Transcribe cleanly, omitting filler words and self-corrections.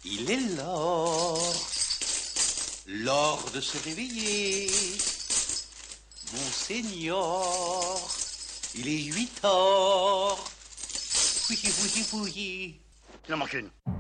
Il est l'heure de se réveiller. Monseigneur, il est 8 heures. Oui. Il en manque une.